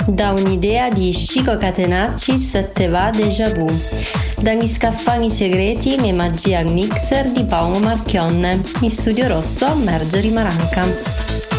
Da un'idea di Chico Catenaccis te va déjà vu. Dagli scaffali segreti e magia al mixer di Paolo Marchionne. In studio rosso Marjorie Maranca.